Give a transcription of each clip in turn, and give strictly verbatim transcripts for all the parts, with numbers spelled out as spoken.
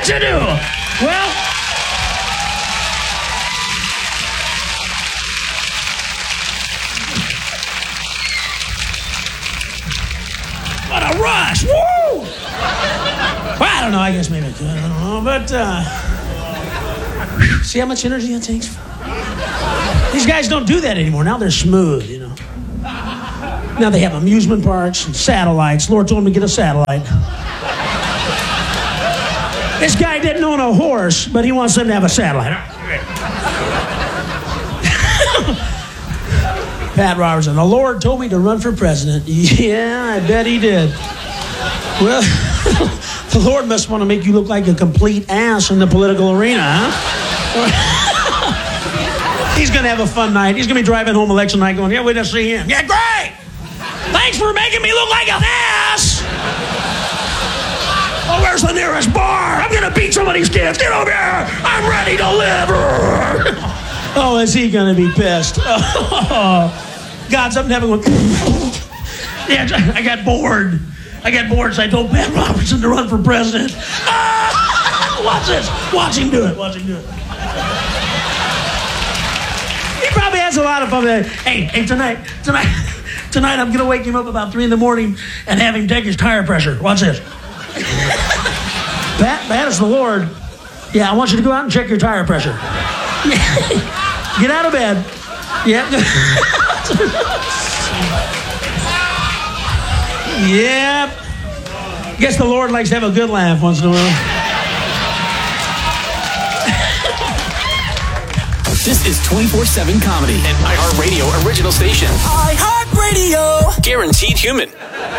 what you do. Well, what a rush. Woo! Well, I don't know. I guess maybe I could. I don't know. But, uh, see how much energy it takes? These guys don't do that anymore. Now they're smooth, you know. Now they have amusement parks and satellites. Lord told him to get a satellite. This guy didn't own a horse, but he wants them to have a satellite. Pat Robertson, the Lord told me to run for president. Yeah, I bet he did. Well, the Lord must want to make you look like a complete ass in the political arena, huh? He's going to have a fun night. He's going to be driving home election night going, yeah, wait to see him. Yeah, great. Thanks for making me look like an ass. Oh, where's the nearest bar? I'm going to beat some of these kids. Get over here. I'm ready to live. Oh, is he going to be pissed? Oh, God's up in heaven going, yeah, I got bored. I got bored, so I told Pat Robertson to run for president. Ah, watch this. Watch him do it. Watch him do it. He probably has a lot of fun with that. Hey, hey, tonight, tonight, tonight I'm going to wake him up about three in the morning and have him take his tire pressure. Watch this. Pat, Pat is the Lord. Yeah, I want you to go out and check your tire pressure. Get out of bed. Yeah. Yep. Guess the Lord likes to have a good laugh once in a while. This is twenty-four seven Comedy, an iHeartRadio original station. iHeartRadio. Guaranteed human.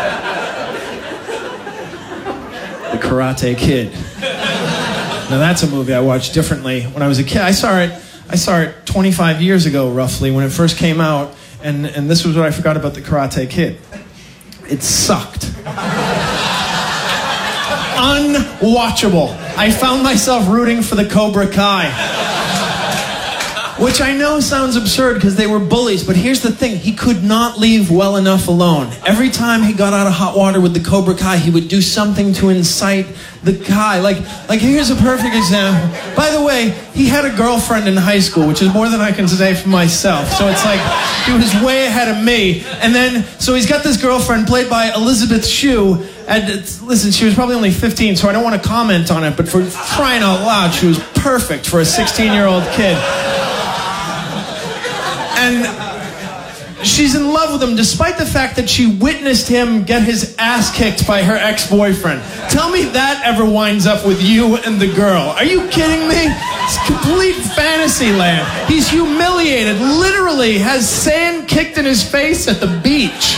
The Karate Kid. Now that's a movie I watched differently when I was a kid. I saw it. I saw it twenty-five years ago, roughly, when it first came out, and and this was what I forgot about the Karate Kid. It sucked. Unwatchable. I found myself rooting for the Cobra Kai. Which I know sounds absurd because they were bullies, but here's the thing. He could not leave well enough alone. Every time he got out of hot water with the Cobra Kai, he would do something to incite the Kai. Like, like here's a perfect example. By the way, he had a girlfriend in high school, which is more than I can say for myself. So it's like, he was way ahead of me. And then, so he's got this girlfriend played by Elizabeth Shue. And it's, listen, she was probably only fifteen, so I don't want to comment on it, but for crying out loud, she was perfect for a sixteen-year-old kid. And she's in love with him despite the fact that she witnessed him get his ass kicked by her ex-boyfriend. Tell me that ever winds up with you and the girl. Are you kidding me? It's complete fantasy land. He's humiliated, literally has sand kicked in his face at the beach.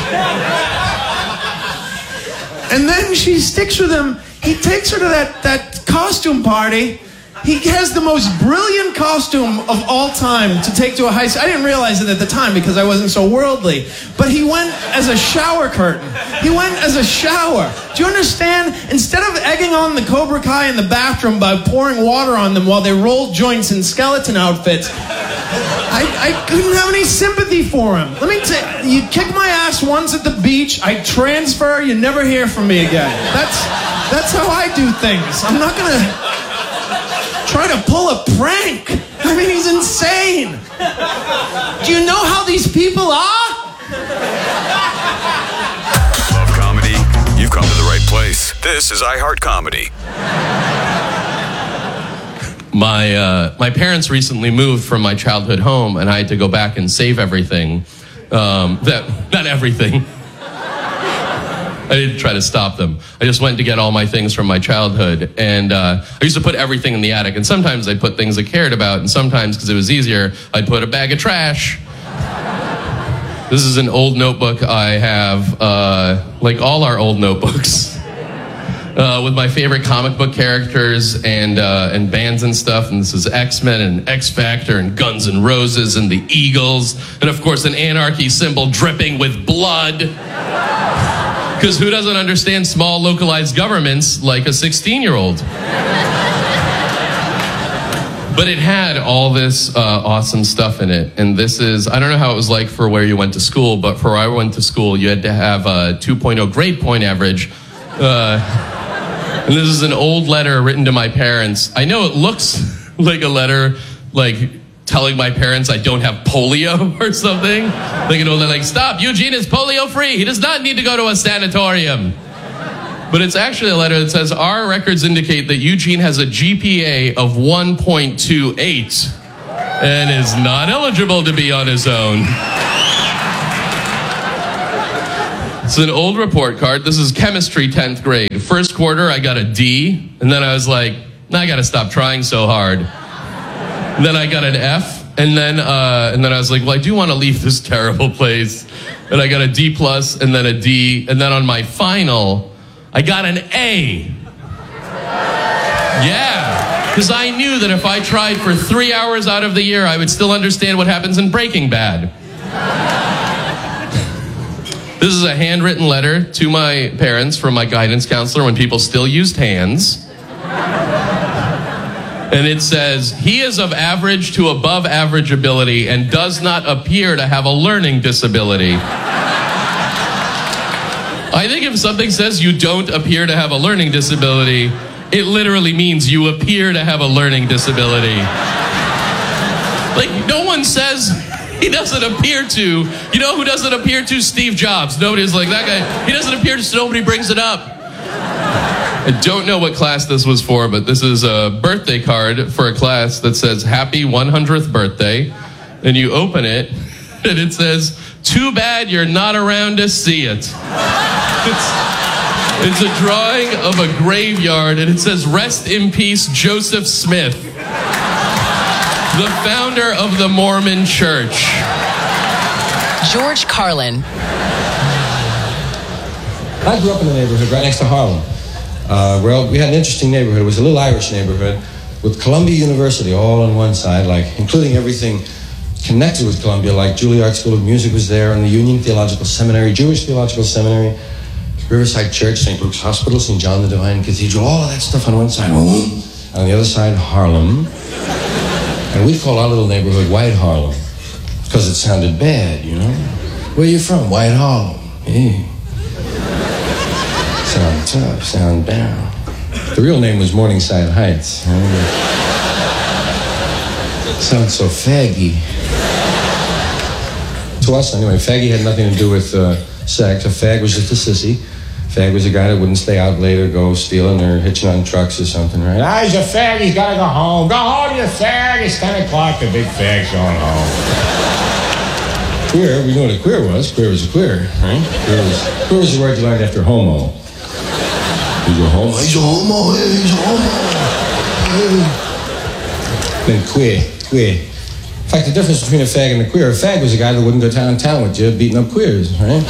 And then she sticks with him. He takes her to that, that costume party. He has the most brilliant costume of all time to take to a high school. I didn't realize it at the time because I wasn't so worldly. But he went as a shower curtain. He went as a shower. Do you understand? Instead of egging on the Cobra Kai in the bathroom by pouring water on them while they rolled joints in skeleton outfits, I, I couldn't have any sympathy for him. Let me tell you, you kick my ass once at the beach, I transfer, you never hear from me again. That's, that's how I do things. I'm not going to try to pull a prank. I mean, he's insane. Do you know how these people are? Love comedy? You've come to the right place. This is iHeart Comedy. My uh, my parents recently moved from my childhood home, and I had to go back and save everything. Um, that not everything. I didn't try to stop them. I just went to get all my things from my childhood. And uh, I used to put everything in the attic. And sometimes I'd put things I cared about. And sometimes, because it was easier, I'd put a bag of trash. This is an old notebook I have, uh, like all our old notebooks, uh, with my favorite comic book characters and uh, and bands and stuff. And this is X-Men and X-Factor and Guns N' Roses and the Eagles. And, of course, an anarchy symbol dripping with blood. Because who doesn't understand small localized governments like a sixteen-year-old? But it had all this uh, awesome stuff in it. And this is, I don't know how it was like for where you went to school, but for where I went to school, you had to have a two point oh grade point average. Uh, And this is an old letter written to my parents. I know it looks like a letter, like telling my parents I don't have polio or something. Like, you know, they're like, stop, Eugene is polio free. He does not need to go to a sanatorium. But it's actually a letter that says, our records indicate that Eugene has a G P A of one point two eight and is not eligible to be on his own. It's an old report card. This is chemistry tenth grade. First quarter, I got a D, and then I was like, I gotta stop trying so hard. And then I got an F, and then uh, and then I was like, well, I do want to leave this terrible place. And I got a D plus, and then a D, and then on my final, I got an A. Yeah, because I knew that if I tried for three hours out of the year, I would still understand what happens in Breaking Bad. This is a handwritten letter to my parents from my guidance counselor when people still used hands. And it says, he is of average to above average ability and does not appear to have a learning disability. I think if something says you don't appear to have a learning disability, it literally means you appear to have a learning disability. Like, no one says he doesn't appear to. You know who doesn't appear to? Steve Jobs. Nobody's like, that guy, he doesn't appear to, so nobody brings it up. I don't know what class this was for, but this is a birthday card for a class that says, happy one hundredth birthday. And you open it, and it says, too bad you're not around to see it. It's, it's a drawing of a graveyard, and it says, rest in peace, Joseph Smith, the founder of the Mormon Church. George Carlin. I grew up in the neighborhood right next to Harlem. Uh, well, we had an interesting neighborhood. It was a little Irish neighborhood with Columbia University all on one side, like including everything connected with Columbia, like Juilliard School of Music was there, and the Union Theological Seminary, Jewish Theological Seminary, Riverside Church, Saint Luke's Hospital, Saint John the Divine Cathedral, all of that stuff on one side. On the other side, Harlem. And we called our little neighborhood White Harlem because it sounded bad, you know? Where you from? White Harlem. Hey. Sound tough, sound down. The real name was Morningside Heights. Huh? Sounds so faggy. To us, anyway, faggy had nothing to do with uh, sex. A fag was just a sissy. Fag was a guy that wouldn't stay out late or go stealing or hitching on trucks or something, right? Ah, he's a fag, he's gotta go home. Go home, you fag. It's ten o'clock, the big fag's going home. Queer, we knew what a queer was. Queer was a queer, right? Queer was, queer was the word you learned after homo. He's a homo. He's a homo. Hey, he's a homo. Hey. Then queer, queer. In fact, the difference between a fag and a queer, a fag was a guy that wouldn't go town town with you, beating up queers, right?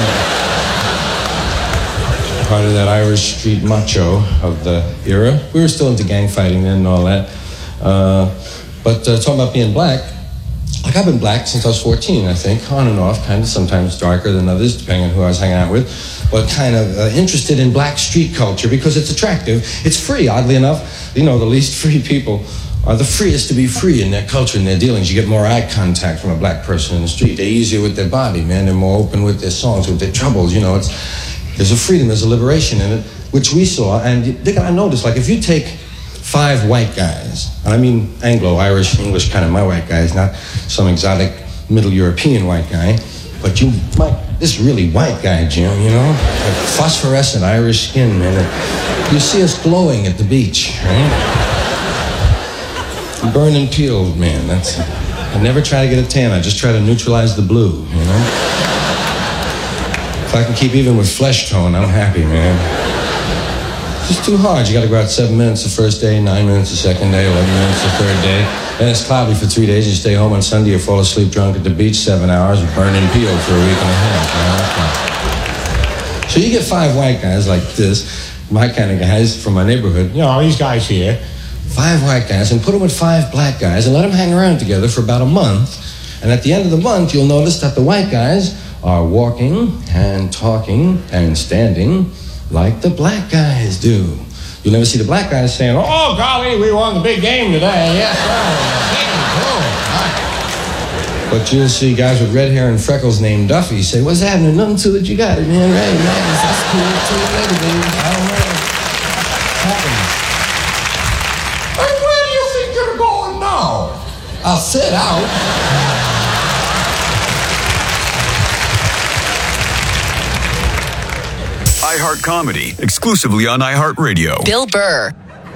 Part of that Irish street macho of the era. We were still into gang fighting then and all that. Uh, but uh, talking about being black, like I've been black since I was fourteen, I think, on and off, kind of sometimes darker than others, depending on who I was hanging out with, but kind of uh, interested in black street culture because it's attractive. It's free, oddly enough. You know, the least free people are the freest to be free in their culture and their dealings. You get more eye contact from a black person in the street. They're easier with their body, man. They're more open with their songs, with their troubles, you know. It's There's a freedom, there's a liberation in it, which we saw. And Dick, I noticed, like, if you take five white guys, and I mean Anglo, Irish, English kind of my white guys, not some exotic Middle European white guy, but you, Mike, this really white guy, Jim, you know? Like phosphorescent Irish skin, man. You see us glowing at the beach, right? Burning peeled, man. That's. I never try to get a tan, I just try to neutralize the blue, you know? If I can keep even with flesh tone, I'm happy, man. It's just too hard. You gotta go out seven minutes the first day, nine minutes the second day, eleven minutes the third day. Then it's cloudy for three days, you stay home on Sunday, you fall asleep drunk at the beach seven hours, burning peeled for a week and a half. You know? So you get five white guys like this, my kind of guys from my neighborhood, you know, these guys here, five white guys, and put them with five black guys and let them hang around together for about a month. And at the end of the month, you'll notice that the white guys are walking and talking and standing like the black guys do. You'll never see the black guys saying, oh, golly, we won the big game today. Yes, sir. But you'll see guys with red hair and freckles named Duffy say, what's happening? Nothing to it. You got it, man. Right, man. That's cool. See you later, baby. All right. Hey, where do you think you're going now? I'll sit out. iHeart Comedy, exclusively on iHeartRadio. Bill Burr.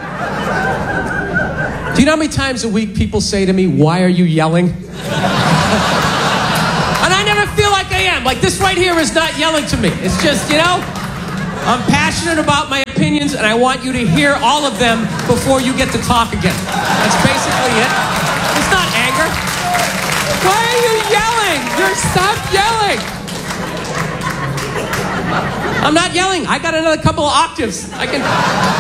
Do you know how many times a week people say to me, why are you yelling? And I never feel like I am. Like, this right here is not yelling to me. It's just, you know, I'm passionate about my opinions, and I want you to hear all of them before you get to talk again. That's basically it. It's not anger. Why are you yelling? You're stop yelling. I'm not yelling. I got another couple of octaves. I can...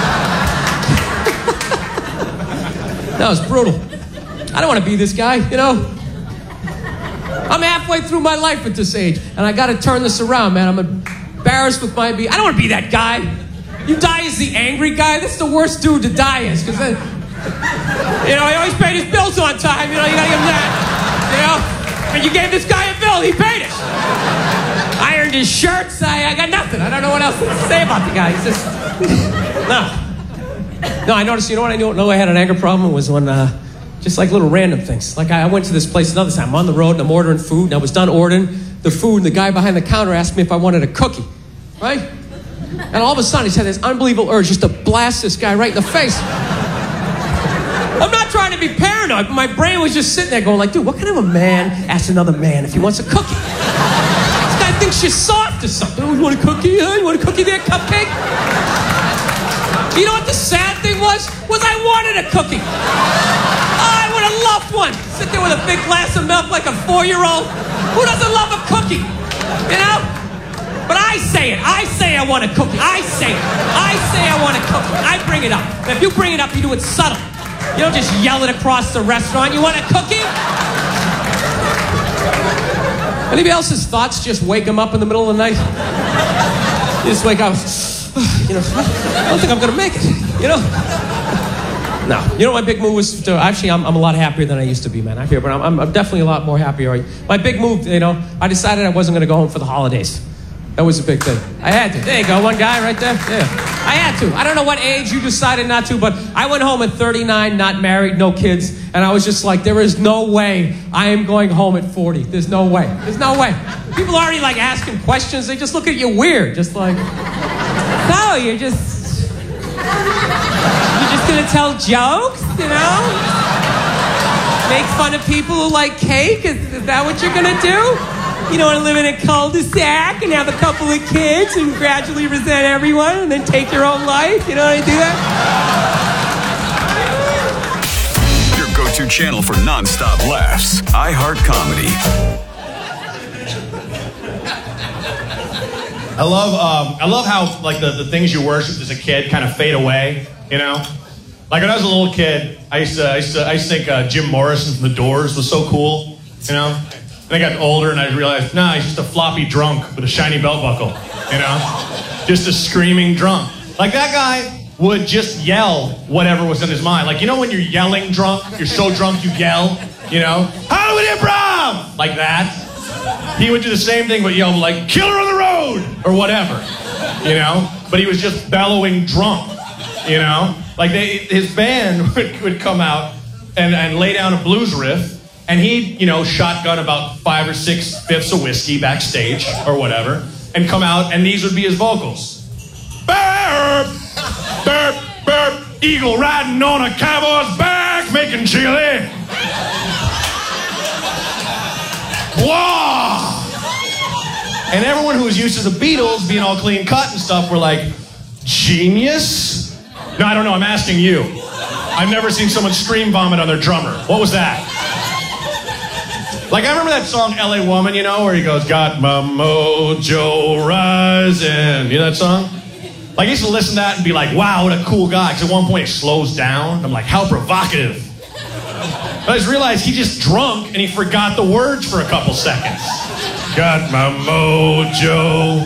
That was brutal. I don't want to be this guy, you know? I'm halfway through my life at this age, and I got to turn this around, man. I'm embarrassed with my... Be- I don't want to be that guy. You die as the angry guy. That's the worst dude to die as, because then... You know, he always paid his bills on time. You know, you got to give him that. You know? And you gave this guy a bill. He paid it. Ironed his shirts. I, I got nothing. I don't know what else to say about the guy. He's just... No. No, I noticed, you know what I knew, know I had an anger problem was when, uh, just like little random things. Like I, I went to this place another time. I'm on the road and I'm ordering food, and I was done ordering the food, and the guy behind the counter asked me if I wanted a cookie, right? And all of a sudden, he had this unbelievable urge just to blast this guy right in the face. I'm not trying to be paranoid, but my brain was just sitting there going like, dude, what kind of a man asks another man if he wants a cookie? This guy thinks you're soft or something. Oh, you want a cookie? Uh, you want a cookie there, cupcake? You know what the sad thing was? Was I wanted a cookie. I would have loved one. Sit there with a big glass of milk like a four-year-old. Who doesn't love a cookie? You know? But I say it. I say I want a cookie. I say it. I say I want a cookie. I bring it up. And if you bring it up, you do it subtle. You don't just yell it across the restaurant. You want a cookie? Anybody else's thoughts just wake them up in the middle of the night? You just wake up... You know, I don't think I'm going to make it, you know? No. You know what my big move was? To, actually, I'm, I'm a lot happier than I used to be, man. Happier, but I'm, I'm definitely a lot more happier. My big move, you know, I decided I wasn't going to go home for the holidays. That was a big thing. I had to. There you go, one guy right there. Yeah. I had to. I don't know what age you decided not to, but I went home at thirty-nine, not married, no kids, and I was just like, there is no way I am going home at forty. There's no way. There's no way. People are already, like, asking questions. They just look at you weird, just like... No, you're just... You're just gonna tell jokes, you know? Make fun of people who like cake? Is, is that what you're gonna do? You don't want to live in a cul-de-sac and have a couple of kids and gradually resent everyone and then take your own life? You know how I do that? Your go-to channel for non-stop laughs. iHeart Comedy. I love, um, I love how like the, the things you worshipped as a kid kind of fade away. You know, like when I was a little kid, I used to, I used to, I used to think uh, Jim Morrison from The Doors was so cool. You know, and I got older and I realized, nah, he's just a floppy drunk with a shiny belt buckle. You know, just a screaming drunk. Like that guy would just yell whatever was in his mind. Like, you know, when you're yelling drunk, you're so drunk you yell. You know, Hollywood Improv, like that. He would do the same thing, but yell like, killer on the road, or whatever, you know? But he was just bellowing drunk, you know? Like, they, his band would, would come out and, and lay down a blues riff, and he'd, you know, shotgun about five or six fifths of whiskey backstage, or whatever, and come out, and these would be his vocals. Burp, burp, burp, eagle riding on a cowboy's back, making chili. Whoa! And everyone who was used to the Beatles being all clean cut and stuff were like, genius? No, I don't know, I'm asking you. I've never seen someone scream vomit on their drummer. What was that? Like, I remember that song, L A Woman, you know, where he goes, got my mojo rising. You know that song? Like, I used to listen to that and be like, wow, what a cool guy. Because at one point it slows down. I'm like, how provocative. But I just realized he just drunk and he forgot the words for a couple seconds. Got my mojo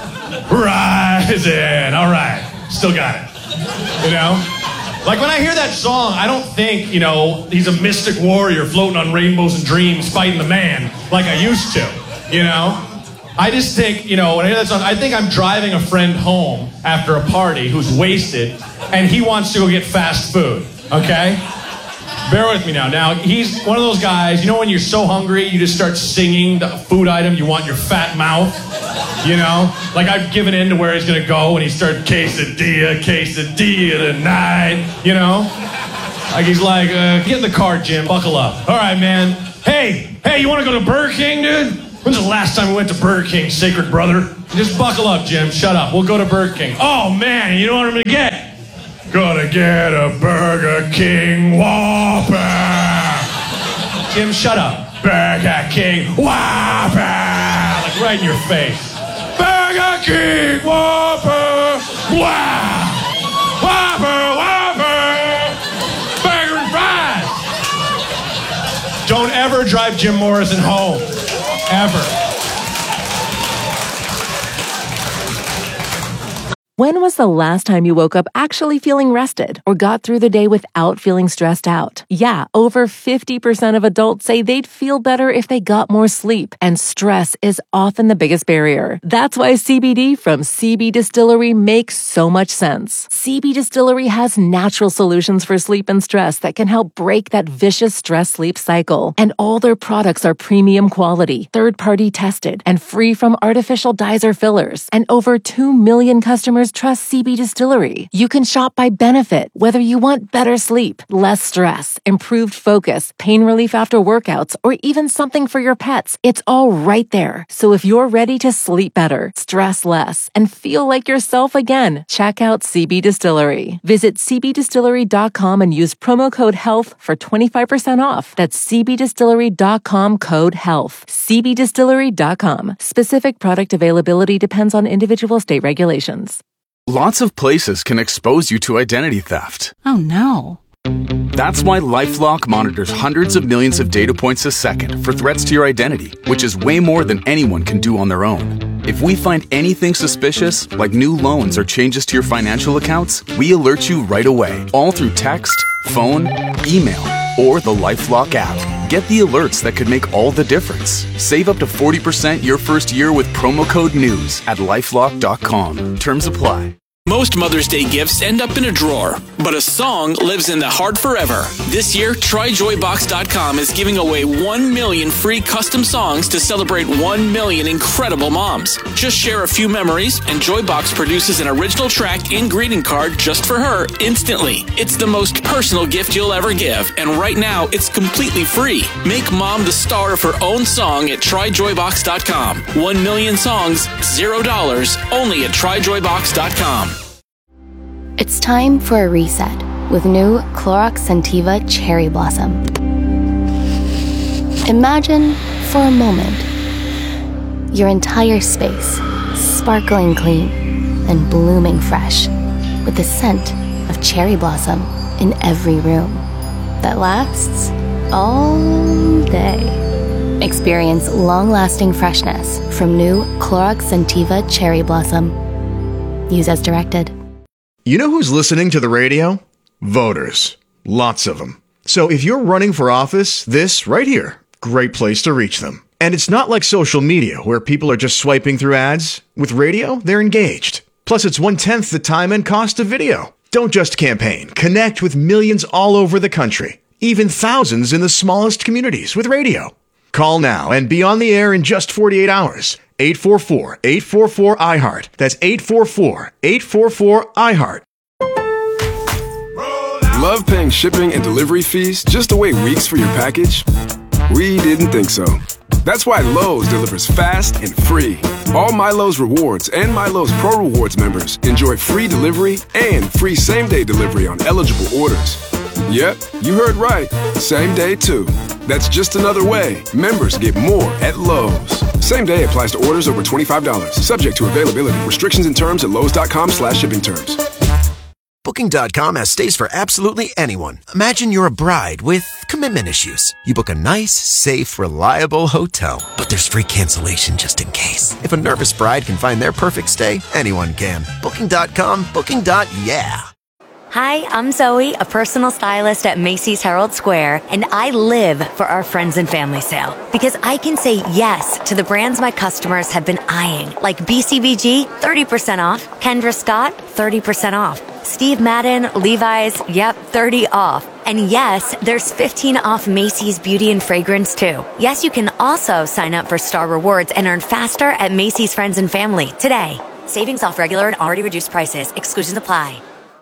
rising. All right, still got it. You know? Like when I hear that song, I don't think, you know, he's a mystic warrior floating on rainbows and dreams fighting the man like I used to, you know? I just think, you know, when I hear that song, I think I'm driving a friend home after a party who's wasted, and he wants to go get fast food, okay? Bear with me now. Now, he's one of those guys, you know when you're so hungry, you just start singing the food item you want in your fat mouth? You know? Like, I've given in to where he's gonna go, and he starts quesadilla, quesadilla tonight, you know? Like, he's like, uh, get in the car, Jim, buckle up. All right, man. Hey, hey, you wanna go to Burger King, dude? When's the last time we went to Burger King, sacred brother? Just buckle up, Jim, shut up. We'll go to Burger King. Oh, man, you know what I'm gonna get? Gonna get a Burger King Whopper. Jim, shut up. Burger King Whopper. Like right in your face. Burger King Whopper. Wow. Whopper, Whopper. Burger and fries. Don't ever drive Jim Morrison home. Ever. When was the last time you woke up actually feeling rested or got through the day without feeling stressed out? Yeah, over fifty percent of adults say they'd feel better if they got more sleep, and stress is often the biggest barrier. That's why C B D from C B Distillery makes so much sense. C B Distillery has natural solutions for sleep and stress that can help break that vicious stress-sleep cycle. And all their products are premium quality, third-party tested, and free from artificial dyes or fillers. And over two million customers trust C B Distillery. You can shop by benefit, whether you want better sleep, less stress, improved focus, pain relief after workouts, or even something for your pets. It's all right there. So if you're ready to sleep better, stress less, and feel like yourself again, check out C B Distillery. Visit c b distillery dot com and use promo code HEALTH for twenty-five percent off. That's c b distillery dot com code HEALTH. c b distillery dot com. Specific product availability depends on individual state regulations. Lots of places can expose you to identity theft. Oh no. That's why LifeLock monitors hundreds of millions of data points a second for threats to your identity, which is way more than anyone can do on their own. If we find anything suspicious, like new loans or changes to your financial accounts, we alert you right away, all through text, phone, email, or the LifeLock app. Get the alerts that could make all the difference. Save up to forty percent your first year with promo code NEWS at lifelock dot com. Terms apply. Most Mother's Day gifts end up in a drawer, but a song lives in the heart forever. This year, try joy box dot com is giving away one million free custom songs to celebrate one million incredible moms. Just share a few memories, and Joybox produces an original track and greeting card just for her instantly. It's the most personal gift you'll ever give, and right now, it's completely free. Make mom the star of her own song at try joy box dot com. One million songs, zero dollars, only at try joy box dot com. It's time for a reset with new Clorox Scentiva Cherry Blossom. Imagine, for a moment, your entire space sparkling clean and blooming fresh with the scent of cherry blossom in every room that lasts all day. Experience long-lasting freshness from new Clorox Scentiva Cherry Blossom. Use as directed. You know who's listening to the radio? Voters. Lots of them. So if you're running for office, this right here, great place to reach them. And it's not like social media where people are just swiping through ads. With radio, they're engaged. Plus, it's one-tenth the time and cost of video. Don't just campaign. Connect with millions all over the country. Even thousands in the smallest communities with radio. Call now and be on the air in just forty-eight hours. eight four four, eight four four, I heart. That's eight four four, eight four four, I heart. Love paying shipping and delivery fees just to wait weeks for your package? We didn't think so. That's why Lowe's delivers fast and free. All My Lowe's Rewards and My Lowe's Pro Rewards members enjoy free delivery and free same-day delivery on eligible orders. Yep, you heard right. Same day, too. That's just another way members get more at Lowe's. Same day applies to orders over twenty-five dollars. Subject to availability. Restrictions and terms at lowes dot com slash shipping terms. Booking dot com has stays for absolutely anyone. Imagine you're a bride with commitment issues. You book a nice, safe, reliable hotel, but there's free cancellation just in case. If a nervous bride can find their perfect stay, anyone can. Booking dot com, booking. Yeah. Hi, I'm Zoe, a personal stylist at Macy's Herald Square, and I live for our friends and family sale because I can say yes to the brands my customers have been eyeing, like B C B G, thirty percent off, Kendra Scott, thirty percent off, Steve Madden, Levi's, yep, thirty off. And yes, there's fifteen off Macy's Beauty and Fragrance too. Yes, you can also sign up for Star Rewards and earn faster at Macy's Friends and Family today. Savings off regular and already reduced prices. Exclusions apply.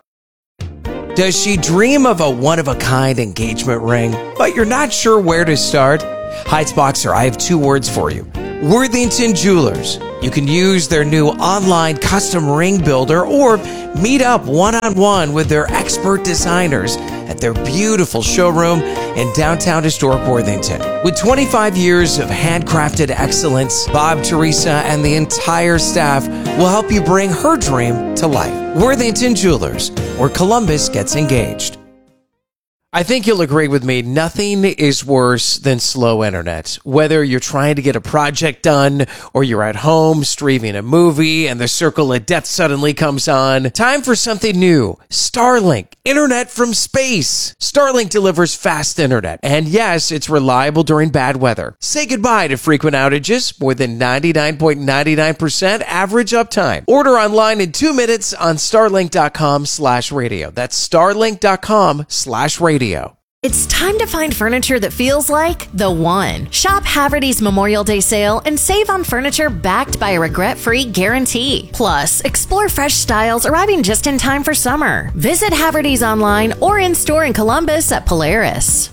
Does she dream of a one-of-a-kind engagement ring, but you're not sure where to start? Heights Boxer, I have two words for you. Worthington Jewelers. You can use their new online custom ring builder or meet up one-on-one with their expert designers at their beautiful showroom in downtown historic Worthington. With twenty-five years of handcrafted excellence, Bob, Teresa, and the entire staff will help you bring her dream to life. Worthington Jewelers, where Columbus gets engaged. I think you'll agree with me, nothing is worse than slow internet. Whether you're trying to get a project done or you're at home streaming a movie and the circle of death suddenly comes on, time for something new. Starlink, internet from space. Starlink delivers fast internet. And yes, it's reliable during bad weather. Say goodbye to frequent outages, more than ninety-nine point nine nine percent average uptime. Order online in two minutes on starlink.com slash radio. That's starlink.com slash radio. It's time to find furniture that feels like the one. Shop Haverty's Memorial Day sale and save on furniture backed by a regret-free guarantee. Plus, explore fresh styles arriving just in time for summer. Visit Haverty's online or in-store in Columbus at Polaris.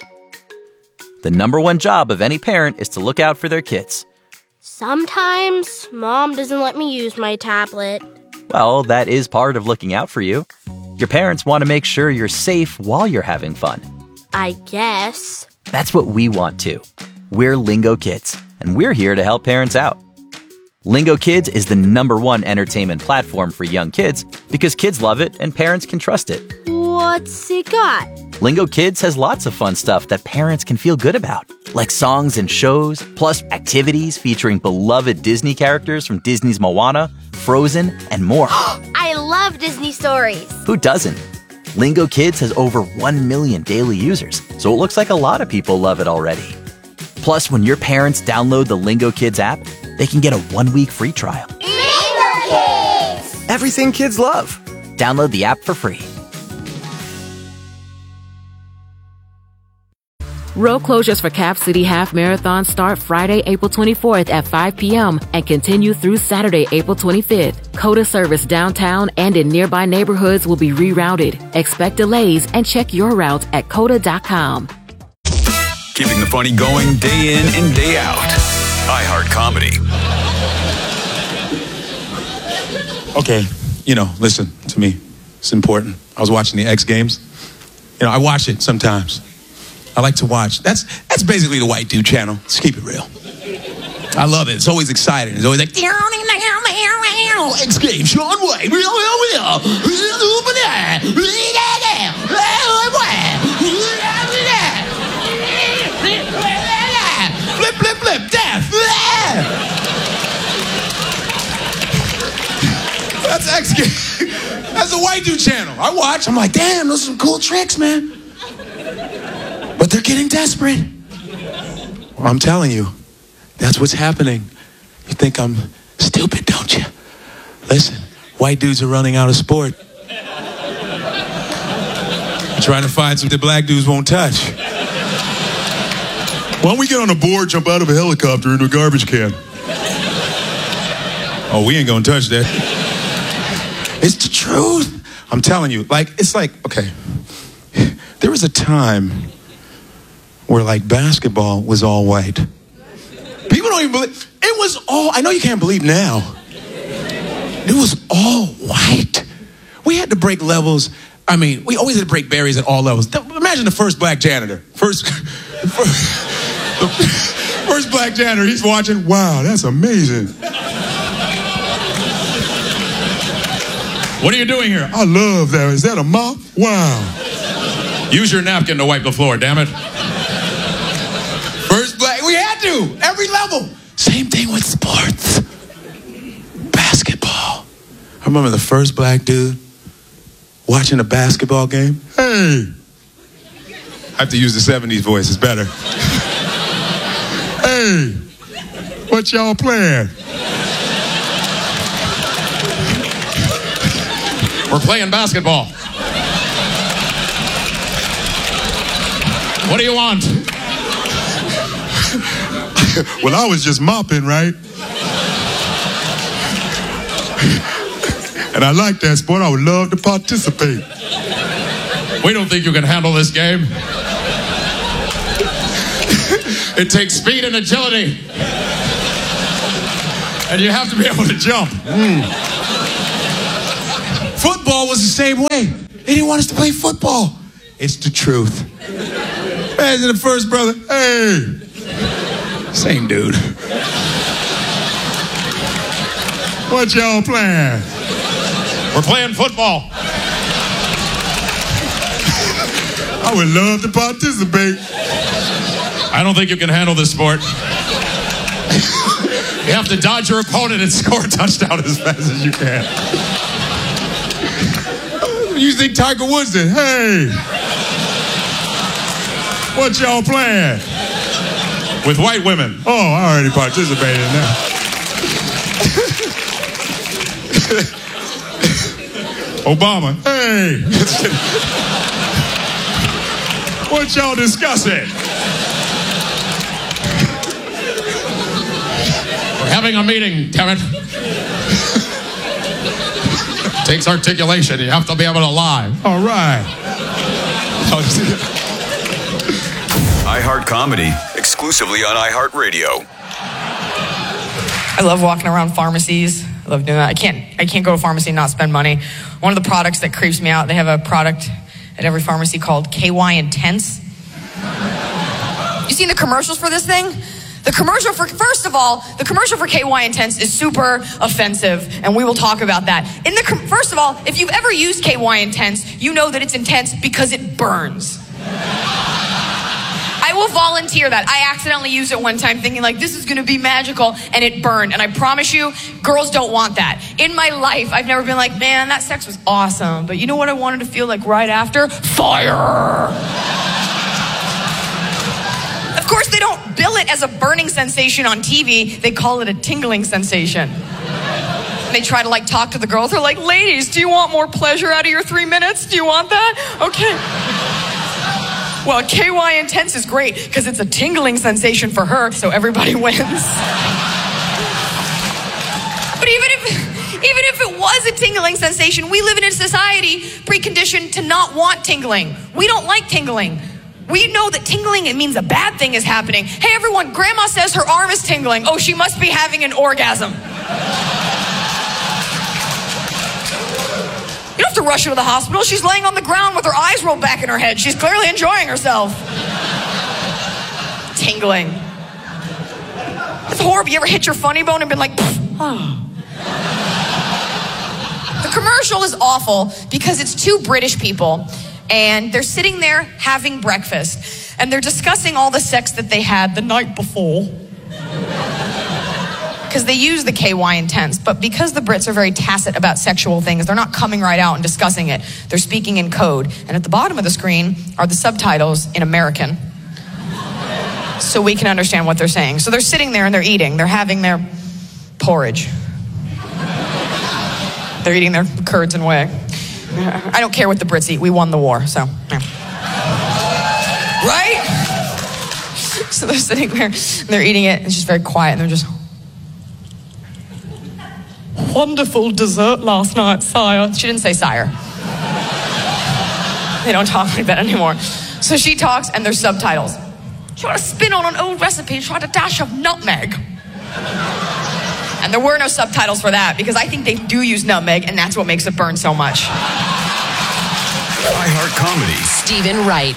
The number one job of any parent is to look out for their kids. Sometimes Mom doesn't let me use my tablet. Well, that is part of looking out for you. Your parents want to make sure you're safe while you're having fun. I guess. That's what we want too. We're Lingo Kids, and we're here to help parents out. Lingo Kids is the number one entertainment platform for young kids because kids love it and parents can trust it. What's it got? Lingo Kids has lots of fun stuff that parents can feel good about, like songs and shows, plus activities featuring beloved Disney characters from Disney's Moana, Frozen, and more. I love Disney stories. Who doesn't? Lingo Kids has over one million daily users, so it looks like a lot of people love it already. Plus, when your parents download the Lingo Kids app, they can get a one-week free trial. Lingo Kids! Everything kids love. Download the app for free. Road closures for Cap City Half Marathon start Friday, April twenty-fourth at five p.m. and continue through Saturday, April twenty-fifth. COTA service downtown and in nearby neighborhoods will be rerouted. Expect delays and check your route at cota dot com. Keeping the funny going day in and day out. iHeart Comedy. Okay, you know, listen to me. It's important. I was watching the X Games. You know, I watch it sometimes. I like to watch. That's that's basically the white dude channel. Let's keep it real. I love it. It's always exciting. It's always like, X Games, Sean White. Flip, flip, flip, death. That's X Games. That's the white dude channel. I watch. I'm like, damn, those are some cool tricks, man. But they're getting desperate. Well, I'm telling you, that's what's happening. You think I'm stupid, don't you? Listen, white dudes are running out of sport. Trying to find something the black dudes won't touch. Why don't we get on a board, jump out of a helicopter into a garbage can? Oh, we ain't gonna touch that. It's the truth. I'm telling you, like, it's like, okay, there was a time where like basketball was all white. People don't even believe, it was all, I know you can't believe now. It was all white. We had to break levels. I mean, we always had to break barriers at all levels. Imagine the first black janitor. First, first, the first black janitor, he's watching, wow, that's amazing. What are you doing here? I love that. Is that a mop? Wow. Use your napkin to wipe the floor, damn it. First black, we had to, every level. Same thing with sports. Basketball. I remember the first black dude watching a basketball game. Hey. I have to use the seventies voice, it's better. Hey, what y'all playing? We're playing basketball. What do you want? Well, I was just mopping, right? And I like that sport. I would love to participate. We don't think you can handle this game. It takes speed and agility. And you have to be able to jump. Mm. Football was the same way. They didn't want us to play football. It's the truth. Imagine the first brother. Hey. Same dude. What y'all playing? We're playing football. I would love to participate. I don't think you can handle this sport. You have to dodge your opponent and score a touchdown as fast as you can. You think Tiger Woods did? Hey. What y'all playing? With white women. Oh, I already participated in that. Obama. Hey. What y'all discussing? We're having a meeting, damn it. Takes articulation. You have to be able to lie. All right. iHeart Comedy, exclusively on iHeartRadio. I love walking around pharmacies. I love doing that. I can't I can't go to a pharmacy and not spend money. One of the products that creeps me out, they have a product at every pharmacy called K Y Intense. You seen the commercials for this thing? The commercial for, first of all, the commercial for K Y Intense is super offensive, and we will talk about that. In the First of all, if you've ever used K Y Intense, you know that it's intense because it burns. I will volunteer that. I accidentally used it one time thinking like, this is gonna be magical, and it burned. And I promise you, girls don't want that. In my life, I've never been like, man, that sex was awesome, but you know what I wanted to feel like right after? Fire! Of course, they don't bill it as a burning sensation on T V. They call it a tingling sensation. They try to like talk to the girls. They're like, ladies, do you want more pleasure out of your three minutes? Do you want that? Okay. Well, K Y Intense is great because it's a tingling sensation for her, so everybody wins. But even if, even if it was a tingling sensation, we live in a society preconditioned to not want tingling. We don't like tingling. We know that tingling, it means a bad thing is happening. Hey everyone, grandma says her arm is tingling. Oh, she must be having an orgasm. You don't have to rush her to the hospital. She's laying on the ground with her eyes rolled back in her head. She's clearly enjoying herself. Tingling. It's horrible. You ever hit your funny bone and been like, oh. The commercial is awful because it's two British people and they're sitting there having breakfast and they're discussing all the sex that they had the night before. Because they use the K Y Intense, but because the Brits are very tacit about sexual things, they're not coming right out and discussing it. They're speaking in code. And at the bottom of the screen are the subtitles in American. So we can understand what they're saying. So they're sitting there and they're eating. They're having their porridge. They're eating their curds and whey. I don't care what the Brits eat. We won the war, so. Yeah. Right? So they're sitting there and they're eating it. It's just very quiet and they're just... Wonderful dessert last night, sire. She didn't say sire. They don't talk like that anymore. So she talks and there's subtitles. She tried to spin on an old recipe and tried a dash of nutmeg. And there were no subtitles for that because I think they do use nutmeg and that's what makes it burn so much. iHeart Comedy. Stephen Wright.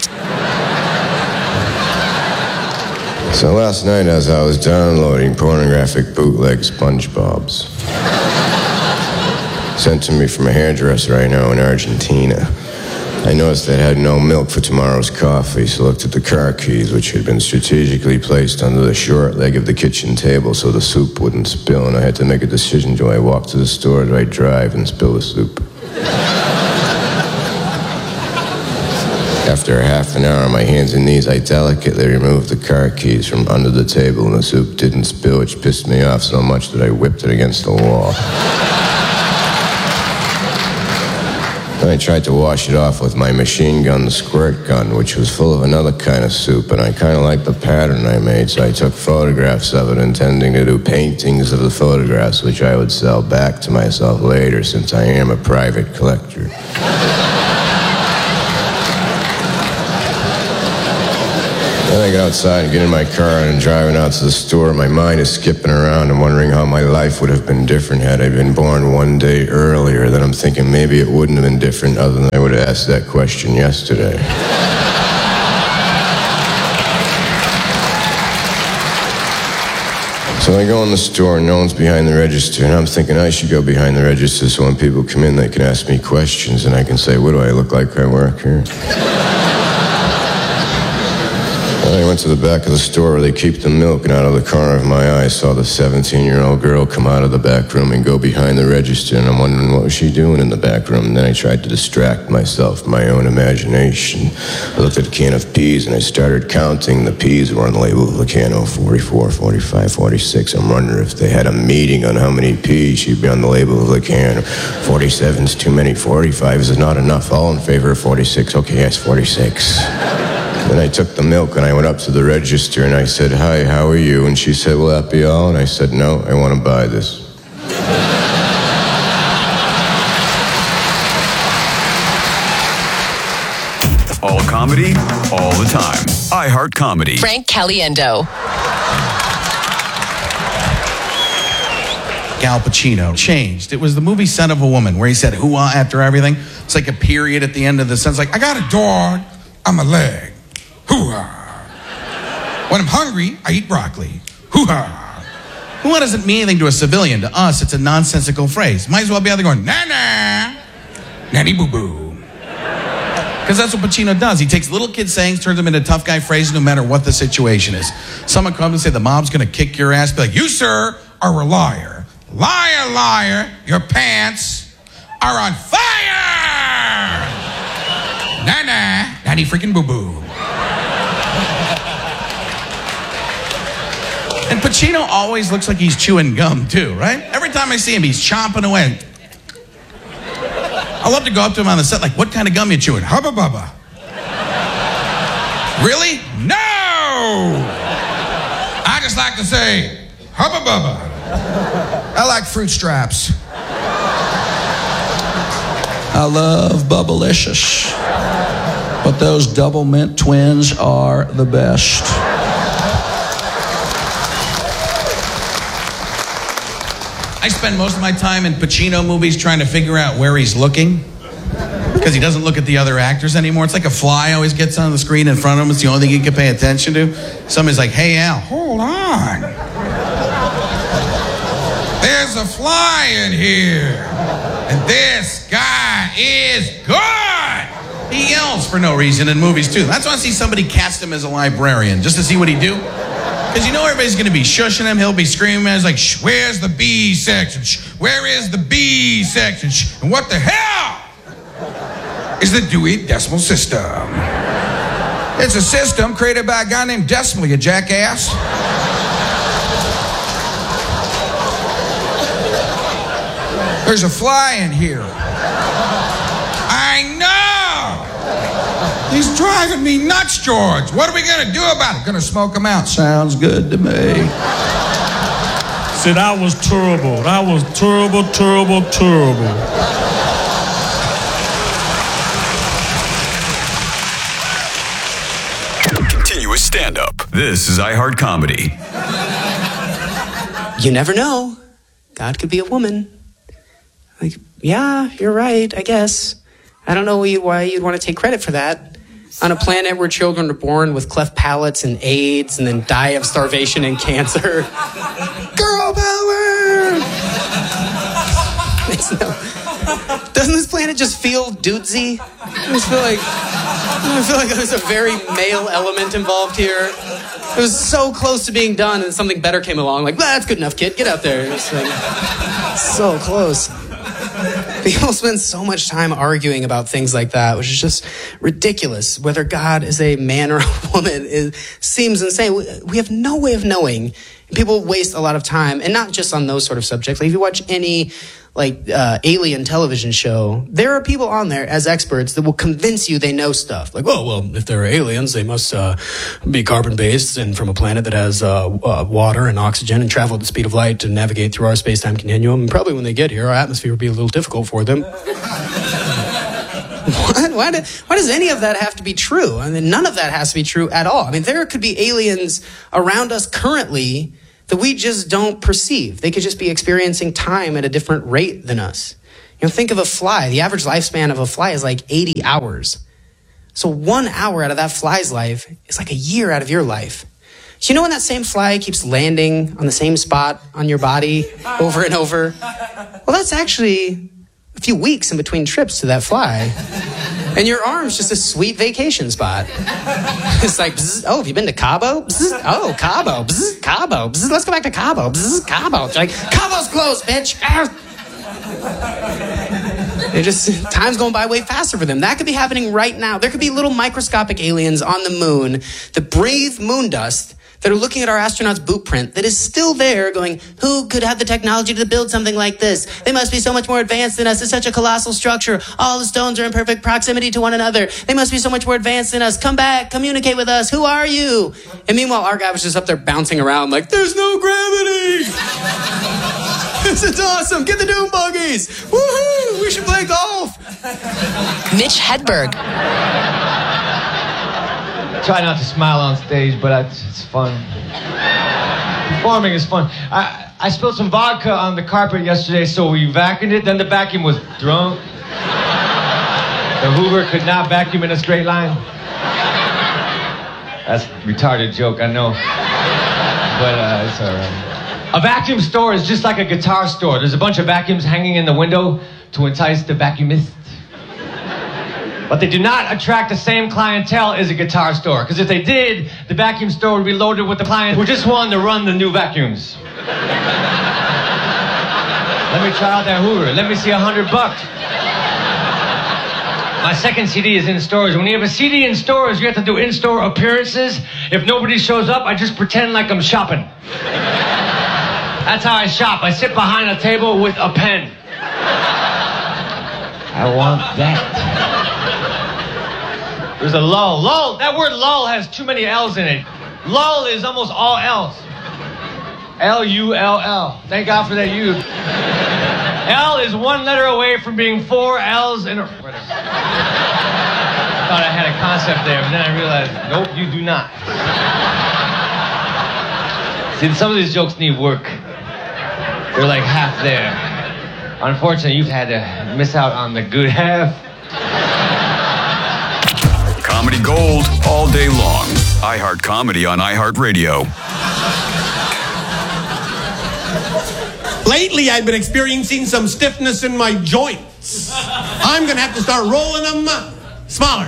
So last night as I was downloading pornographic bootleg SpongeBob's, sent to me from a hairdresser I know in Argentina, I noticed they had no milk for tomorrow's coffee, so looked at the car keys, which had been strategically placed under the short leg of the kitchen table so the soup wouldn't spill, and I had to make a decision. Do I walk to the store or do I drive and spill the soup? After half an hour on my hands and knees, I delicately removed the car keys from under the table, and the soup didn't spill, which pissed me off so much that I whipped it against the wall. Then I tried to wash it off with my machine gun, the squirt gun, which was full of another kind of soup, and I kind of liked the pattern I made, so I took photographs of it, intending to do paintings of the photographs, which I would sell back to myself later, since I am a private collector. Then I get outside and get in my car and I'm driving out to the store. My mind is skipping around and wondering how my life would have been different had I been born one day earlier. Then I'm thinking maybe it wouldn't have been different other than I would have asked that question yesterday. So I go in the store and no one's behind the register, and I'm thinking I should go behind the register so when people come in they can ask me questions and I can say, what do I look like I work here? I went to the back of the store where they keep the milk, and out of the corner of my eye I saw the seventeen-year-old girl come out of the back room and go behind the register, and I'm wondering what was she doing in the back room. And then I tried to distract myself from my own imagination. I looked at a can of peas and I started counting. The peas were on the label of the can. Oh, forty-four, forty-five, forty-six. I'm wondering if they had a meeting on how many peas should be on the label of the can. forty-seven's too many. forty-five is not enough. All in favor of forty-six. Okay, yes, forty-six. Then I took the milk and I went up to the register and I said, hi, how are you? And she said, will that be all? And I said, no, I want to buy this. All comedy, all the time. iHeart Comedy. Frank Caliendo. Al Pacino changed. It was the movie Son of a Woman where he said hoo-ah after everything. It's like a period at the end of the sentence, like, I got a dog, I'm a leg. Hoo-ha. When I'm hungry, I eat broccoli. Hoo-ha. Hoo-ha doesn't mean anything to a civilian. To us, it's a nonsensical phrase. Might as well be out there going, na-na, nanny-boo-boo. Because that's what Pacino does. He takes little kid sayings, turns them into tough guy phrases no matter what the situation is. Someone comes and say the mob's going to kick your ass. Be like, you, sir, are a liar. Liar, liar, your pants are on fire. Na-na, nanny freaking boo-boo. And Pacino always looks like he's chewing gum, too, right? Every time I see him, he's chomping away. I love to go up to him on the set, like, what kind of gum you chewing? Hubba Bubba. Really? No! I just like to say, Hubba Bubba. I like fruit straps. I love Bubblicious. But those double mint twins are the best. I spend most of my time in Pacino movies trying to figure out where he's looking. Because he doesn't look at the other actors anymore. It's like a fly always gets on the screen in front of him. It's the only thing he can pay attention to. Somebody's like, hey, Al, hold on. There's a fly in here. And this guy is good. He yells for no reason in movies, too. That's why I see somebody cast him as a librarian, just to see what he'd do. Because you know everybody's going to be shushing him. He'll be screaming. He's like, Shh, where's the B section? Shh, where is the B section? Shh, and what the hell is the Dewey Decimal System? It's a system created by a guy named Decimal, you jackass. There's a fly in here. I know. He's driving me nuts, George. What are we going to do about it? Going to smoke him out. Sounds good to me. See, that was terrible. That was terrible, terrible, terrible. Continuous stand-up. This is iHeart Comedy. You never know. God could be a woman. Like, yeah, you're right, I guess. I don't know why you'd want to take credit for that. On a planet where children are born with cleft palates and AIDS and then die of starvation and cancer. Girl power! It's no, doesn't this planet just feel dudesy? I just feel like I feel like there's a very male element involved here. It was so close to being done and something better came along. Like, well, that's good enough, kid. Get out there. It's like, so close. People spend so much time arguing about things like that, which is just ridiculous. Whether God is a man or a woman is, seems insane. We, we have no way of knowing. People waste a lot of time, and not just on those sort of subjects. Like if you watch any like uh, alien television show, there are people on there as experts that will convince you they know stuff. Like, oh, well, if they're aliens, they must uh, be carbon-based and from a planet that has uh, uh, water and oxygen and travel at the speed of light to navigate through our space-time continuum. And probably when they get here, our atmosphere will be a little difficult for them. What? Why, do, why does any of that have to be true? I mean, none of that has to be true at all. I mean, there could be aliens around us currently that we just don't perceive. They could just be experiencing time at a different rate than us. You know, think of a fly. The average lifespan of a fly is like eighty hours. So one hour out of that fly's life is like a year out of your life. So you know when that same fly keeps landing on the same spot on your body over and over? Well, that's actually a few weeks in between trips to that fly. And your arm's just a sweet vacation spot. It's like, bzz, oh, have you been to Cabo? Bzz, oh, Cabo. Bzz, Cabo. Bzz, let's go back to Cabo. Bzz, Cabo. It's like, Cabo's closed, bitch. They just, time's going by way faster for them. That could be happening right now. There could be little microscopic aliens on the moon that breathe moon dust, that are looking at our astronaut's boot print that is still there going, who could have the technology to build something like this? They must be so much more advanced than us. It's such a colossal structure. All the stones are in perfect proximity to one another. They must be so much more advanced than us. Come back, communicate with us. Who are you? And meanwhile, our guy was just up there bouncing around like, there's no gravity. This is awesome. Get the doom buggies. Woohoo! We should play golf. Mitch Hedberg. Try not to smile on stage, but it's, it's fun. Performing is fun. I, I spilled some vodka on the carpet yesterday, so we vacuumed it. Then the vacuum was drunk. The Hoover could not vacuum in a straight line. That's a retarded joke, I know. But uh, it's all right. A vacuum store is just like a guitar store. There's a bunch of vacuums hanging in the window to entice the vacuumist. But they do not attract the same clientele as a guitar store. Because if they did, the vacuum store would be loaded with the clients who just wanted to run the new vacuums. Let me try out that Hoover. Let me see a hundred bucks. My second C D is in stores. When you have a C D in stores, you have to do in-store appearances. If nobody shows up, I just pretend like I'm shopping. That's how I shop. I sit behind a table with a pen. I want that. There's a lull. Lull. That word lull has too many L's in it. Lull is almost all L's. L U L L. Thank God for that U. L is one letter away from being four L's in a... I thought I had a concept there, but then I realized, nope, you do not. See, some of these jokes need work. They're like half there. Unfortunately, you've had to miss out on the good half. Comedy Gold all day long. iHeart Comedy on iHeartRadio. Lately, I've been experiencing some stiffness in my joints. I'm going to have to start rolling them smaller.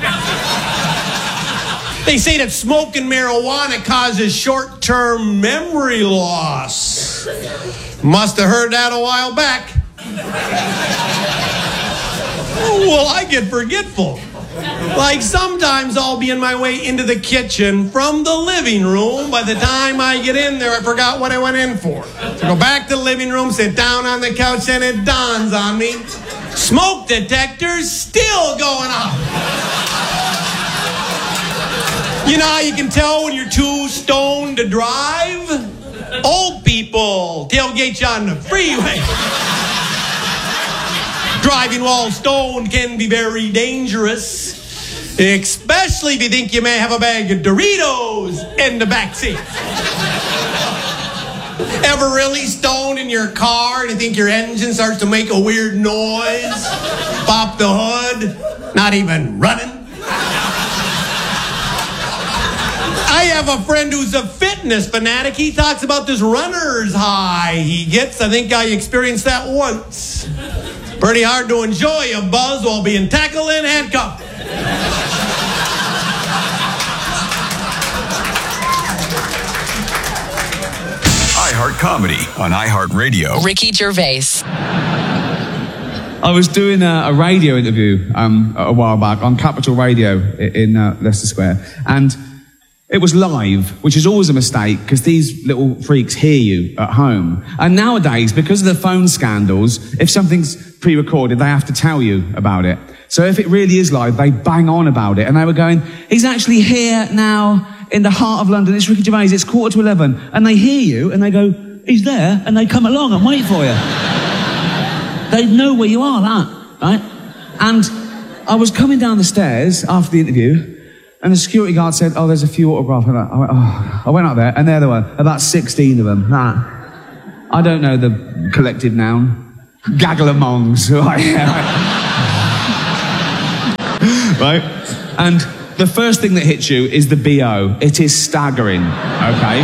They say that smoking marijuana causes short-term memory loss. Must have heard that a while back. Well, I get forgetful. Like sometimes I'll be on my way into the kitchen from the living room. By the time I get in there, I forgot what I went in for. So go back to the living room, sit down on the couch, and it dawns on me. Smoke detector's still going off. You know how you can tell when you're too stoned to drive? Old people tailgate you on the freeway. Driving while stoned can be very dangerous, especially if you think you may have a bag of Doritos in the backseat. Ever really stoned in your car and you think your engine starts to make a weird noise? Pop the hood, not even running. I have a friend who's a fitness fanatic. He talks about this runner's high he gets. I think I experienced that once. Pretty hard to enjoy a buzz while being tackled and handcuffed. iHeart Comedy on iHeartRadio. Ricky Gervais. I was doing a, a radio interview um, a while back on Capital Radio i- in uh, Leicester Square, and it was live, which is always a mistake because these little freaks hear you at home. And nowadays, because of the phone scandals, if something's pre-recorded, they have to tell you about it. So if it really is live, they bang on about it. And they were going, he's actually here now in the heart of London. It's Ricky Gervais. It's quarter to eleven. And they hear you and they go, he's there. And they come along and wait for you. They know where you are, that, right? And I was coming down the stairs after the interview, and the security guard said, oh, there's a few autographs. I went, oh. I went out there, and there they were, about sixteen of them. Nah. I don't know the collective noun. Gaggle of mongs. Right? Right? And the first thing that hits you is the B O. It is staggering, okay?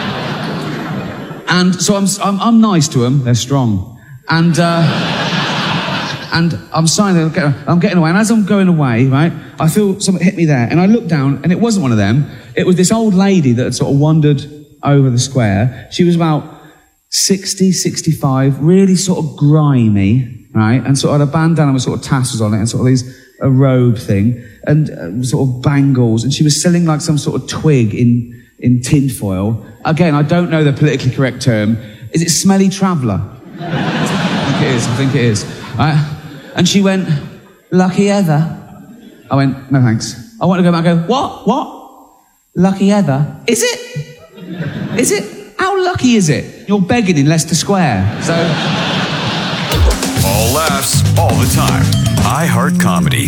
And so I'm, I'm, I'm nice to them. They're strong. And, uh, and I'm signing, I'm getting away. And as I'm going away, right, I feel something hit me there. And I look down, and it wasn't one of them. It was this old lady that had sort of wandered over the square. She was about sixty, sixty-five, really sort of grimy, right? And sort of had a bandana with sort of tassels on it and sort of these, a robe thing, and uh, sort of bangles. And she was selling like some sort of twig in, in tinfoil. Again, I don't know the politically correct term. Is it smelly traveller? I think it is, I think it is. Right? And she went, lucky Heather. I went, no thanks. I want to go back and go, what? What? Lucky Heather? Is it? Is it? How lucky is it? You're begging in Leicester Square. So. All laughs, all the time. iHeart Comedy.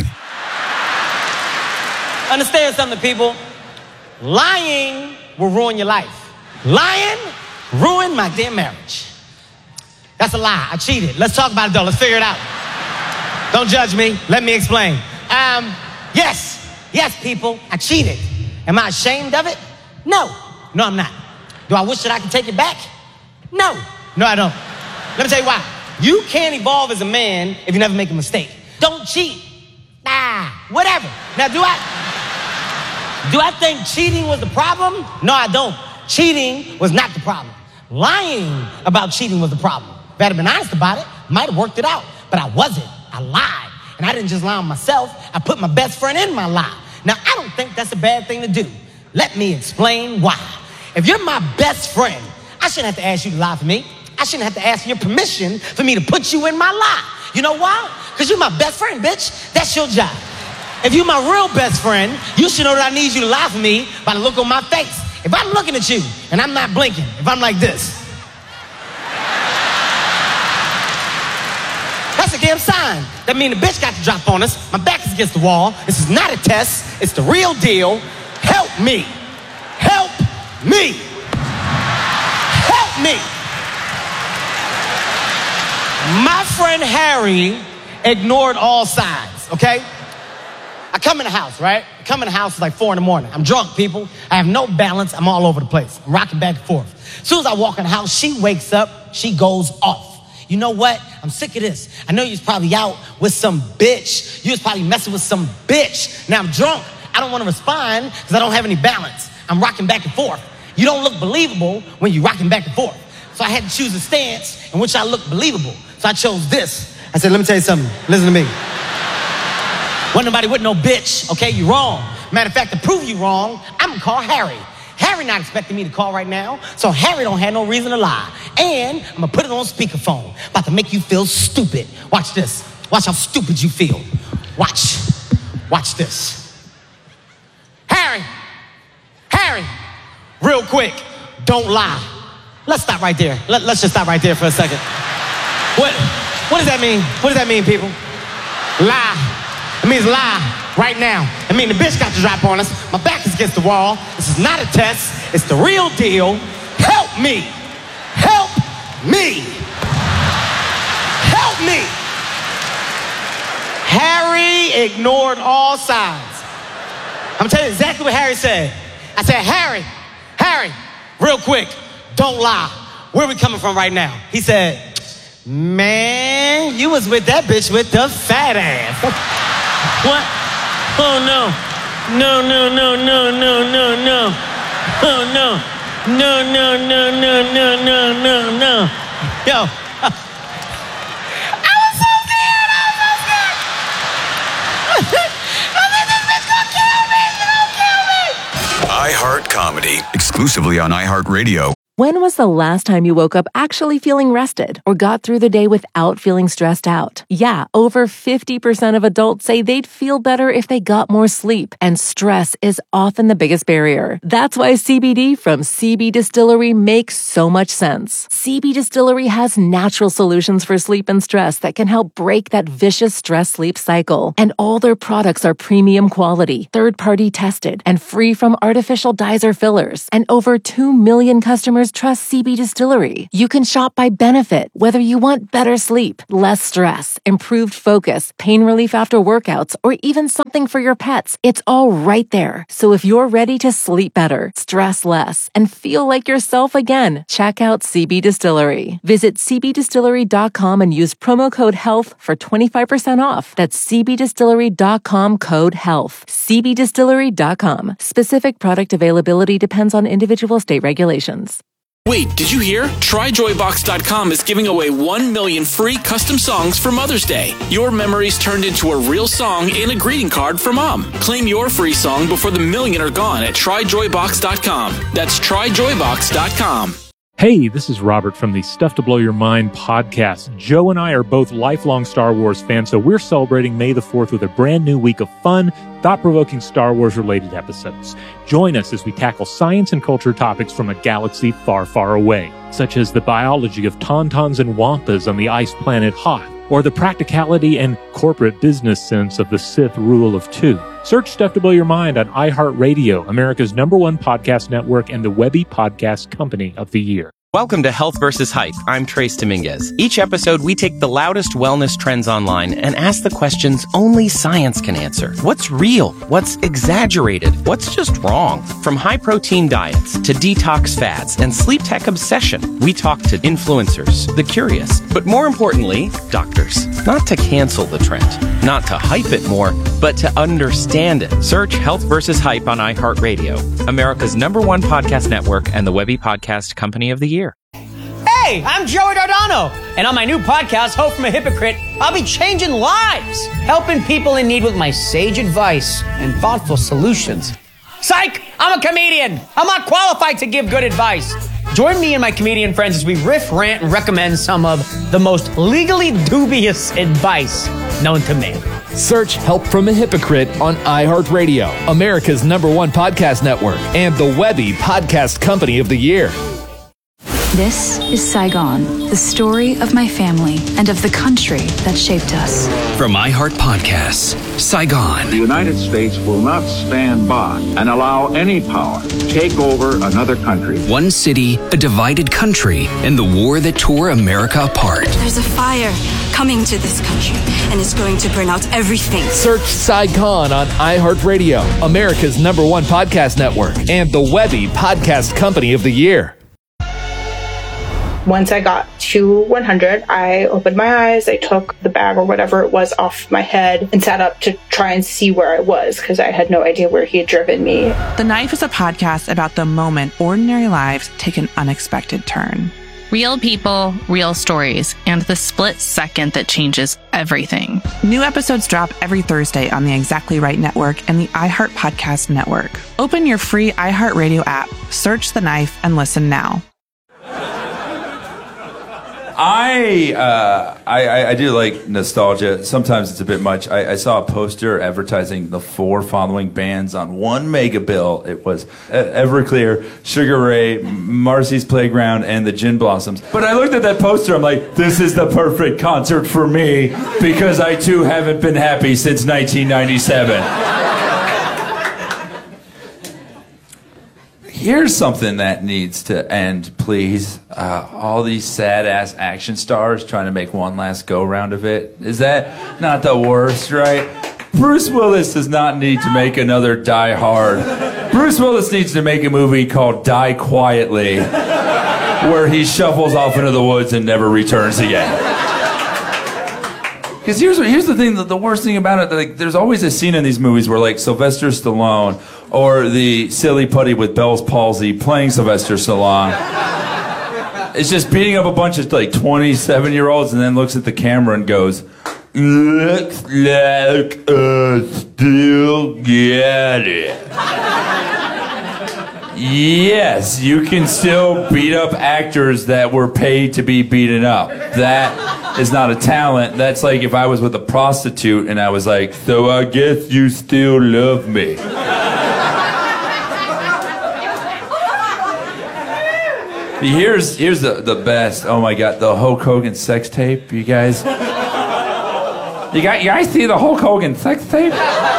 Understand something, people. Lying will ruin your life. Lying ruined my damn marriage. That's a lie. I cheated. Let's talk about it, though. Let's figure it out. Don't judge me. Let me explain. Um, yes. Yes, people. I cheated. Am I ashamed of it? No. No, I'm not. Do I wish that I could take it back? No. No, I don't. Let me tell you why. You can't evolve as a man if you never make a mistake. Don't cheat. Nah, whatever. Now, do I... Do I think cheating was the problem? No, I don't. Cheating was not the problem. Lying about cheating was the problem. If I had been honest about it, might have worked it out. But I wasn't. I lied. And I didn't just lie on myself. I put my best friend in my lie. Now, I don't think that's a bad thing to do. Let me explain why. If you're my best friend, I shouldn't have to ask you to lie for me. I shouldn't have to ask your permission for me to put you in my lie. You know why? Because you're my best friend, bitch. That's your job. If you're my real best friend, you should know that I need you to lie for me by the look on my face. If I'm looking at you and I'm not blinking, if I'm like this, that's a damn sign. That means the bitch got to drop on us. My back is against the wall. This is not a test. It's the real deal. Help me. Help me. Help me. My friend Harry ignored all signs, okay? I come in the house, right? I come in the house, it's like four in the morning. I'm drunk, people. I have no balance. I'm all over the place. I'm rocking back and forth. As soon as I walk in the house, she wakes up. She goes off. You know what? I'm sick of this. I know you was probably out with some bitch. You was probably messing with some bitch. Now I'm drunk. I don't want to respond because I don't have any balance. I'm rocking back and forth. You don't look believable when you're rocking back and forth. So I had to choose a stance in which I look believable. So I chose this. I said, let me tell you something. Listen to me. Wasn't nobody with no bitch, okay? You wrong. Matter of fact, to prove you wrong, I'm gonna call Harry. Harry not expecting me to call right now, so Harry don't have no reason to lie. And I'm gonna put it on speakerphone. About to make you feel stupid. Watch this. Watch how stupid you feel. Watch. Watch this. Harry. Harry. Real quick. Don't lie. Let's stop right there. Let, let's just stop right there for a second. What, what does that mean? What does that mean, people? Lie. It means lie right now. I mean, the bitch got to drop on us. My back is against the wall. This is not a test. It's the real deal. Help me. Help me. Help me. Harry ignored all signs. I'm telling you exactly what Harry said. I said, Harry, Harry, real quick, don't lie. Where are we coming from right now? He said, man, you was with that bitch with the fat ass. What? Oh, no. No, no, no, no, no, no, no. Oh, no. No, no, no, no, no, no, no, no. Yo. I was so scared. Comedy, exclusively on iHeartRadio. When was the last time you woke up actually feeling rested or got through the day without feeling stressed out? Yeah, over fifty percent of adults say they'd feel better if they got more sleep, and stress is often the biggest barrier. That's why C B D from C B Distillery makes so much sense. C B Distillery has natural solutions for sleep and stress that can help break that vicious stress-sleep cycle. And all their products are premium quality, third-party tested, and free from artificial dyes or fillers. And over two million customers trust C B Distillery. You can shop by benefit, whether you want better sleep, less stress, improved focus, pain relief after workouts, or even something for your pets. It's all right there. So if you're ready to sleep better, stress less, and feel like yourself again, check out C B Distillery. Visit c b distillery dot com and use promo code HEALTH for twenty-five percent off. That's c b distillery dot com code HEALTH. c b distillery dot com. Specific product availability depends on individual state regulations. Wait, did you hear? Try joy box dot com is giving away one million free custom songs for Mother's Day. Your memories turned into a real song and a greeting card for Mom. Claim your free song before the million are gone at try joy box dot com. That's try joy box dot com. Hey, this is Robert from the Stuff to Blow Your Mind podcast. Joe and I are both lifelong Star Wars fans, so we're celebrating May the fourth with a brand new week of fun, thought-provoking Star Wars-related episodes. Join us as we tackle science and culture topics from a galaxy far, far away, such as the biology of tauntauns and wampas on the ice planet Hoth, or the practicality and corporate business sense of the Sith rule of two. Search Stuff to Blow Your Mind on iHeartRadio, America's number one podcast network and the Webby Podcast Company of the Year. Welcome to Health versus Hype. I'm Trace Dominguez. Each episode, we take the loudest wellness trends online and ask the questions only science can answer. What's real? What's exaggerated? What's just wrong? From high-protein diets to detox fads and sleep tech obsession, we talk to influencers, the curious, but more importantly, doctors. Not to cancel the trend, not to hype it more, but to understand it. Search Health versus Hype on iHeartRadio, America's number one podcast network and the Webby Podcast Company of the Year. Hey, I'm Joey Dardano, and on my new podcast, Hope from a Hypocrite, I'll be changing lives, helping people in need with my sage advice and thoughtful solutions. Psych! I'm a comedian. I'm not qualified to give good advice. Join me and my comedian friends as we riff, rant, and recommend some of the most legally dubious advice known to man. Search Help from a Hypocrite on iHeartRadio, America's number one podcast network, and the Webby Podcast Company of the Year. This is Saigon, the story of my family and of the country that shaped us. From iHeart Podcasts, Saigon. The United States will not stand by and allow any power to take over another country. One city, a divided country, and the war that tore America apart. There's a fire coming to this country, and it's going to burn out everything. Search Saigon on iHeartRadio, America's number one podcast network, and the Webby Podcast Company of the Year. Once I got to one hundred, I opened my eyes, I took the bag or whatever it was off my head and sat up to try and see where I was because I had no idea where he had driven me. The Knife is a podcast about the moment ordinary lives take an unexpected turn. Real people, real stories, and the split second that changes everything. New episodes drop every Thursday on the Exactly Right Network and the iHeart Podcast Network. Open your free iHeartRadio app, search The Knife, and listen now. I, uh, I I do like nostalgia. Sometimes it's a bit much. I, I saw a poster advertising the four following bands on one mega bill. It was Everclear, Sugar Ray, Marcy's Playground, and the Gin Blossoms. But I looked at that poster, I'm like, this is the perfect concert for me because I too haven't been happy since nineteen ninety-seven. Here's something that needs to end, please. Uh, all these sad-ass action stars trying to make one last go-round of it. Is that not the worst, right? Bruce Willis does not need to make another Die Hard. Bruce Willis needs to make a movie called Die Quietly, where he shuffles off into the woods and never returns again. Because here's, here's the thing, the, the worst thing about it, like, there's always a scene in these movies where, like, Sylvester Stallone or the silly putty with Bell's palsy playing Sylvester Stallone is just beating up a bunch of, like, twenty-seven-year-olds and then looks at the camera and goes, looks like I still get it. Yes, you can still beat up actors that were paid to be beaten up. That is not a talent. That's like if I was with a prostitute and I was like, so I guess you still love me. Here's here's the, the best. Oh my God, the Hulk Hogan sex tape, you guys. You got you guys see the Hulk Hogan sex tape?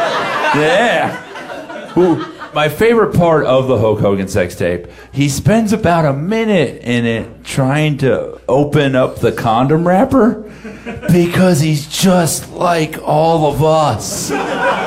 Yeah. Ooh, my favorite part of the Hulk Hogan sex tape, he spends about a minute in it trying to open up the condom wrapper because he's just like all of us.